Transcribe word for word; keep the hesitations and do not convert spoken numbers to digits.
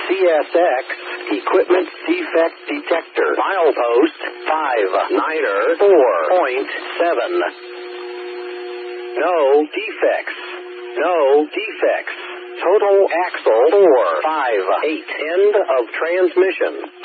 C S X, Equipment Defect Detector. Milepost five niner four point seven. No defects. No defects. Total axle four five eight. End of transmission.